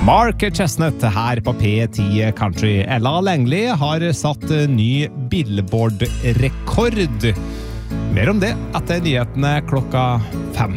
Mark Chestnut her på P10 Country. Ella Langley har satt ny Billboard-rekord. Mer om det etter nyhetene klokka 5.